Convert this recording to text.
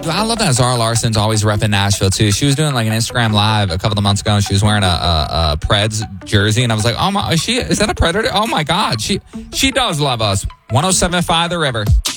I love that Zara Larson's always repping Nashville too. She was doing like an Instagram live a couple of months ago, and she was wearing a Preds jersey, and I was like, oh my, is that a Predator? Oh my God, she does love us. 107.5 The River.